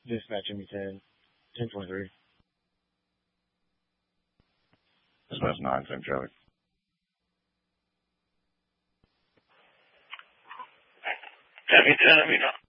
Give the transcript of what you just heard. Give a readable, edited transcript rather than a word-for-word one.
Dispatch Jimmy 10, 1023. Dispatch 9, St. Charlie. Jimmy 10, let me know.